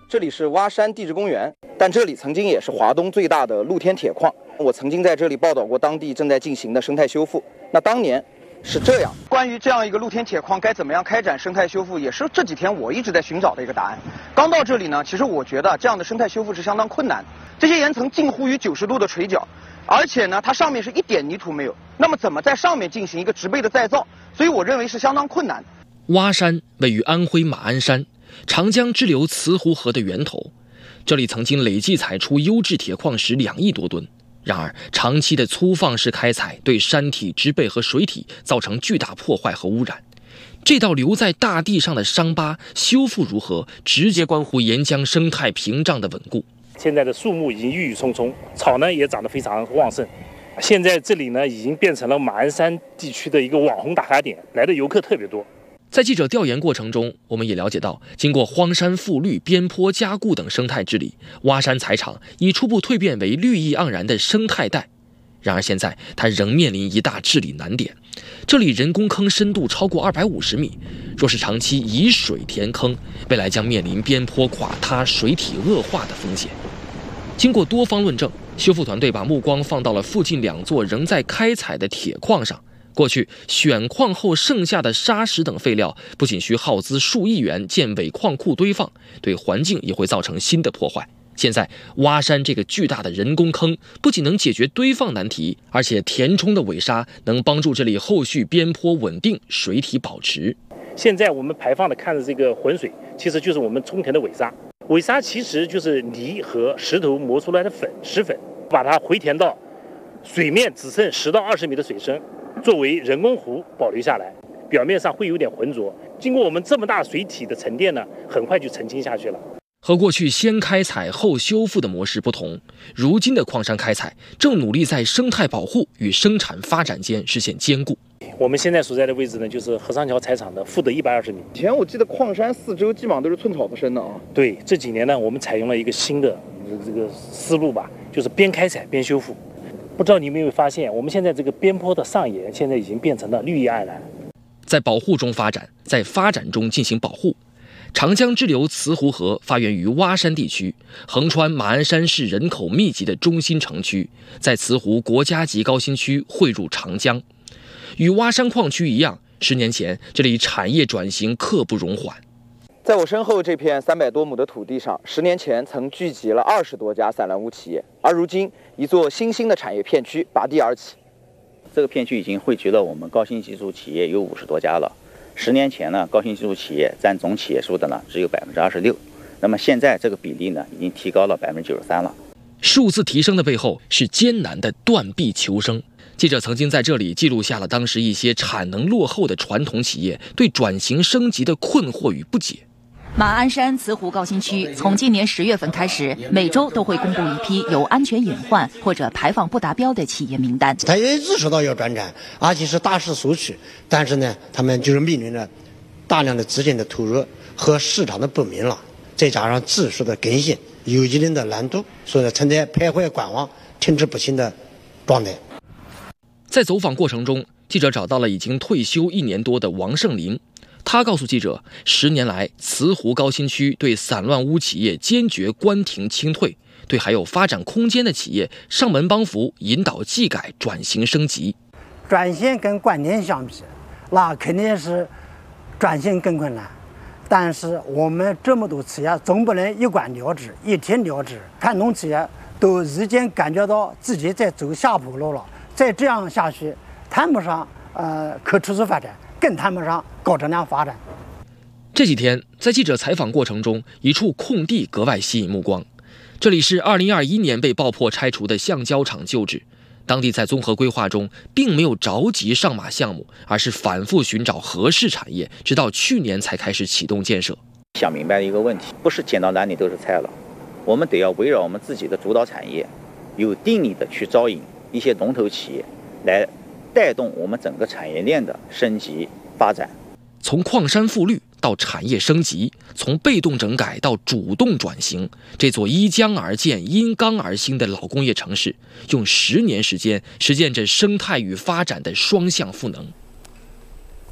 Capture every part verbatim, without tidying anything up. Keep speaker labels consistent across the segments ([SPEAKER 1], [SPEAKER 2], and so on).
[SPEAKER 1] 这里是洼山地质公园，但这里曾经也是华东最大的露天铁矿。我曾经在这里报道过当地正在进行的生态修复。那当年是这样，关于这样一个露天铁矿该怎么样开展生态修复，也是这几天我一直在寻找的一个答案。刚到这里呢，其实我觉得这样的生态修复是相当困难。这些岩层近乎于九十度的垂角，而且呢，它上面是一点泥土没有。那么怎么在上面进行一个植被的再造？所以我认为是相当困难。
[SPEAKER 2] 洼山位于安徽马鞍山，长江支流慈湖河的源头，这里曾经累计采出优质铁矿石两亿多吨。然而，长期的粗放式开采对山体、植被和水体造成巨大破坏和污染。这道留在大地上的伤疤，修复如何，直接关乎沿江生态屏障的稳固。
[SPEAKER 3] 现在的树木已经郁郁葱葱，草呢也长得非常旺盛。现在这里呢已经变成了马鞍山地区的一个网红打卡点，来的游客特别多。
[SPEAKER 2] 在记者调研过程中，我们也了解到，经过荒山覆绿、边坡加固等生态治理，洼山采场已初步蜕变为绿意盎然的生态带。然而现在它仍面临一大治理难点，这里人工坑深度超过二百五十米，若是长期以水填坑，未来将面临边坡垮塌、水体恶化的风险。经过多方论证，修复团队把目光放到了附近两座仍在开采的铁矿上。过去选矿后剩下的砂石等废料，不仅需耗资数亿元建伪矿库堆放，对环境也会造成新的破坏。现在洼山这个巨大的人工坑，不仅能解决堆放难题，而且填充的伪沙能帮助这里后续边坡稳定，水体保持。
[SPEAKER 3] 现在我们排放的看着这个浑水，其实就是我们充填的伪沙。伪沙其实就是泥和石头磨出来的粉，石粉，把它回填到水面只剩十到二十米的水深，作为人工湖保留下来，表面上会有点浑浊。经过我们这么大水体的沉淀呢，很快就澄清下去了。
[SPEAKER 2] 和过去先开采后修复的模式不同，如今的矿山开采正努力在生态保护与生产发展间实现兼顾。
[SPEAKER 3] 我们现在所在的位置呢，就是河上桥采场的负的一百二十米。
[SPEAKER 1] 以前我记得矿山四周基本上都是寸草不生的啊。
[SPEAKER 3] 对，这几年呢，我们采用了一个新的这个思路吧，就是边开采边修复。不知道你们有没有发现，我们现在这个边坡的上沿现在已经变成了绿意盎然。
[SPEAKER 2] 在保护中发展，在发展中进行保护。长江支流慈湖河发源于洼山地区，横穿马鞍山市人口密集的中心城区，在慈湖国家级高新区汇入长江。与洼山矿区一样，十年前这里产业转型刻不容缓。
[SPEAKER 1] 在我身后这片三百多亩的土地上，十年前曾聚集了二十多家散乱污企业，而如今一座新兴的产业片区拔地而起。
[SPEAKER 4] 这个片区已经汇聚了我们高新技术企业有五十多家了。十年前呢，高新技术企业占总企业数的呢只有百分之二十六，那么现在这个比例呢已经提高了百分之九十三了。
[SPEAKER 2] 数字提升的背后是艰难的断臂求生。记者曾经在这里记录下了当时一些产能落后的传统企业对转型升级的困惑与不解。
[SPEAKER 5] 马鞍山慈湖高新区从今年十月份开始，每周都会公布一批有安全隐患或者排放不达标的企业名单。
[SPEAKER 6] 他也意识到要转产，而且是大势所趋，但是呢，他们就是面临着大量的资金的投入和市场的不明朗，再加上技术的更新有一定的难度，所以存在徘徊观望、停滞不前的状态。
[SPEAKER 2] 在走访过程中，记者找到了已经退休一年多的王胜林。他告诉记者，十年来，慈湖高新区对散乱污企业坚决关停清退，对还有发展空间的企业上门帮扶，引导技改转型升级。
[SPEAKER 7] 转型跟关停相比，那肯定是转型更困难。但是我们这么多企业总不能一关了之、一停了之，传统企业都已经感觉到自己在走下坡路了。再这样下去，谈不上呃可持续发展，更谈不上高质量发展。
[SPEAKER 2] 这几天，在记者采访过程中，一处空地格外吸引目光。这里是二零二一年被爆破拆除的橡胶厂旧址。当地在综合规划中并没有着急上马项目，而是反复寻找合适产业，直到去年才开始启动建设。
[SPEAKER 4] 想明白了一个问题，不是捡到哪里都是菜了，我们得要围绕我们自己的主导产业，有定力的去招引一些龙头企业，来带动我们整个产业链的升级发展。
[SPEAKER 2] 从矿山复绿到产业升级，从被动整改到主动转型，这座依江而建、因钢而兴的老工业城市，用十年时间实践着生态与发展的双向赋能。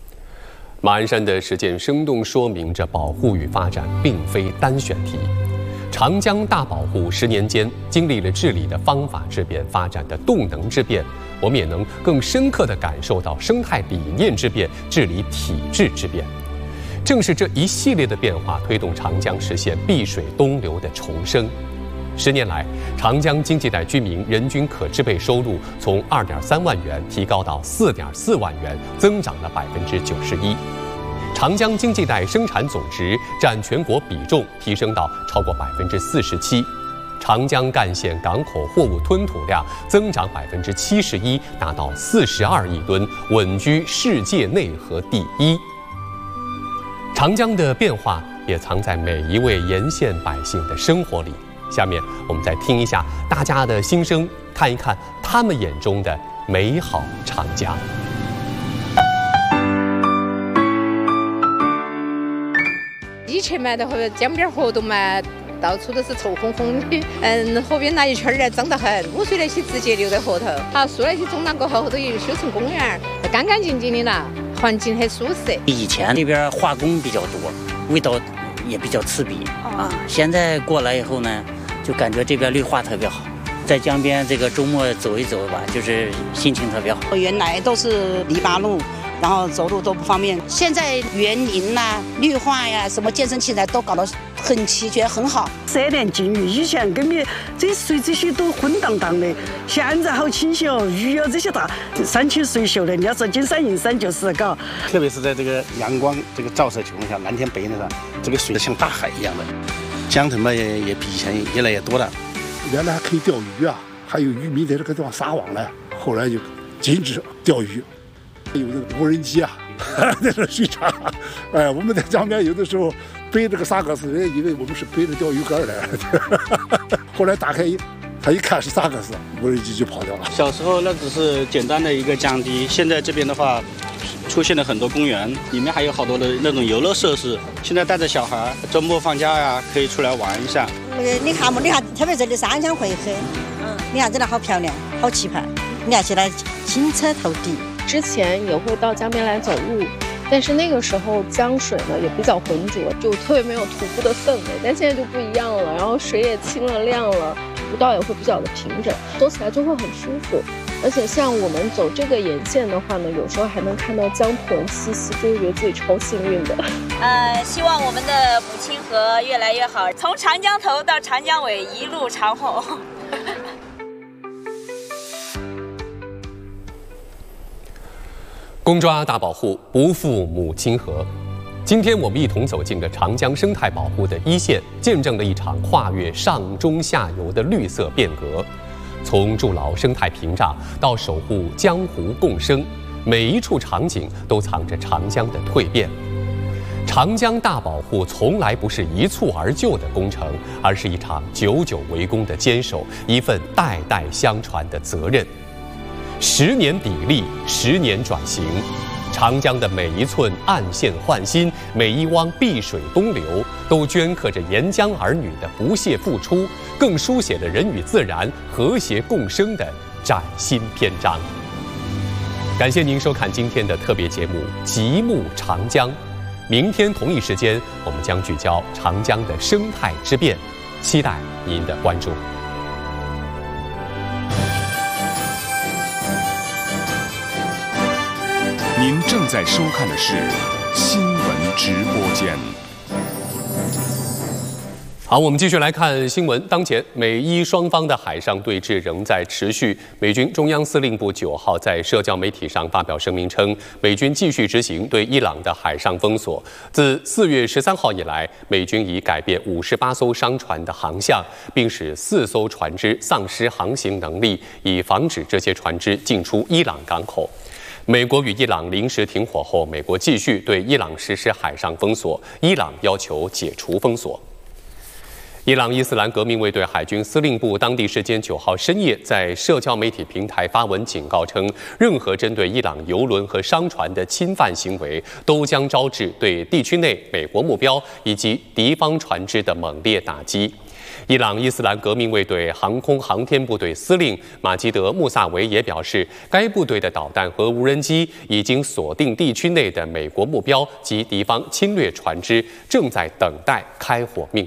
[SPEAKER 8] 马鞍山的实践生动说明着保护与发展并非单选题。 长江大保护十年间经历了治理的方法之变、发展的动能之变，我们也能更深刻地感受到生态理念之变、治理体制之变。正是这一系列的变化，推动长江实现碧水东流的重生。十年来，长江经济带居民人均可支配收入从二点三万元提高到四点四万元，增长了百分之九十一。长江经济带生产总值占全国比重提升到超过百分之四十七。长江干线港口货物吞吐量增长百分之七十一，达到四十二亿吨，稳居世界内河第一。长江的变化也藏在每一位沿线百姓的生活里。下面我们再听一下大家的心声，看一看他们眼中的美好长江。
[SPEAKER 9] 以前嘛，的话江边活动嘛，到处都是臭烘烘的，嗯，河边那一圈儿脏得很，污水那些直接流在河头。好，树那些种了过后，后头也修成公园，干干净净的了，环境很舒适。
[SPEAKER 10] 以前那边化工比较多，味道也比较刺鼻啊。现在过来以后呢，就感觉这边绿化特别好，在江边这个周末走一走吧，就是心情特别好。
[SPEAKER 11] 原来都是泥巴路，然后走路都不方便，现在园林呐、啊、绿化呀、什么健身器材都搞得很齐全，很好。
[SPEAKER 12] 色电净鱼，以前根本这水这些都昏荡荡的，现在好清晰哦，鱼啊这些大，山清水秀的。人家说金山银山就是搞。
[SPEAKER 13] 特别是在这个阳光这个照射情况下，蓝天白云上，这个水像大海一样的。江城嘛也也比以前越来越多了。
[SPEAKER 14] 原来还可以钓鱼啊，还有渔民在这个地方撒网呢，后来就禁止钓鱼。有这个无人机啊，那是水查。哎，我们在江边有的时候背这个萨克斯，人家以为我们是背着钓鱼竿来的。后来打开一，他一看是萨克斯，无人机就跑掉了。
[SPEAKER 15] 小时候那只是简单的一个降低，现在这边的话，出现了很多公园，里面还有好多的那种游乐设施。现在带着小孩，周末放假呀，可以出来玩一下。
[SPEAKER 11] 你看嘛，你看，特别这里山江会很，嗯，你看这里好漂亮，好气派。你看现在清澈透底。
[SPEAKER 16] 之前也会到江边来走路，但是那个时候江水呢也比较浑浊，就特别没有徒步的氛围。但现在就不一样了，然后水也清了亮了，步道也会比较的平整，走起来就会很舒服。而且像我们走这个沿线的话呢，有时候还能看到江豚栖息，就会觉得自己超幸运的。
[SPEAKER 17] 呃，希望我们的母亲河越来越好，从长江头到长江尾一路长虹。
[SPEAKER 8] 公抓大保护，不负母亲河。今天我们一同走进了长江生态保护的一线，见证了一场跨越上中下游的绿色变革。从筑牢生态屏障到守护江湖共生，每一处场景都藏着长江的蜕变。长江大保护从来不是一蹴而就的工程，而是一场久久为功的坚守，一份代代相传的责任。十年砥砺，十年转型，长江的每一寸暗线换新，每一汪碧水东流，都镌刻着沿江儿女的不懈付出，更书写了人与自然和谐共生的崭新篇章。感谢您收看今天的特别节目《极目长江》，明天同一时间，我们将聚焦长江的生态之变，期待您的关注。
[SPEAKER 18] 您正在收看的是新闻直播间。
[SPEAKER 8] 好，我们继续来看新闻。当前美伊双方的海上对峙仍在持续。美军中央司令部九号在社交媒体上发表声明称，美军继续执行对伊朗的海上封锁。自四月十三号以来，美军已改变五十八艘商船的航向，并使四艘船只丧失航行能力，以防止这些船只进出伊朗港口。美国与伊朗临时停火后，美国继续对伊朗实施海上封锁，伊朗要求解除封锁。伊朗伊斯兰革命卫队海军司令部当地时间九号深夜在社交媒体平台发文警告称，任何针对伊朗油轮和商船的侵犯行为，都将招致对地区内美国目标以及敌方船只的猛烈打击。伊朗伊斯兰革命卫队航空航天部队司令马基德·穆萨维也表示，该部队的导弹和无人机已经锁定地区内的美国目标及敌方侵略船只，正在等待开火命